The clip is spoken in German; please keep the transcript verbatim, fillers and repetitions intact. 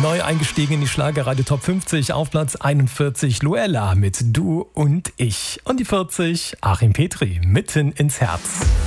Neu eingestiegen in die Schlagerradio Top fünfzig auf Platz einundvierzig Luella mit Du und Ich. Und die vierzig Achim Petri, Mitten ins Herz.